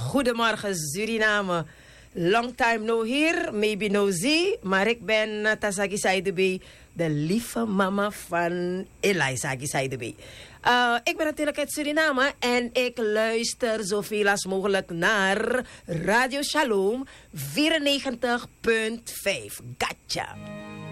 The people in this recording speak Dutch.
Goedemorgen Suriname. Long time no here, maybe no see. Maar ik ben Tasaki Saidebe, de lieve mama van Eliza Saidebe. Ik ben natuurlijk uit Suriname en ik luister zoveel als mogelijk naar Radio Shalom 94.5. Gotcha!